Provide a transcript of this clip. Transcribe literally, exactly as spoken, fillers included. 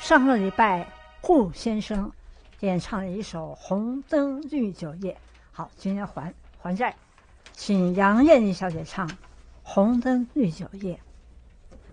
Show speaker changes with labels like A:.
A: 上个礼拜顾先生演唱了一首《红灯绿酒夜》，好，今天还还债，请杨燕妮小姐唱《红灯绿酒夜》。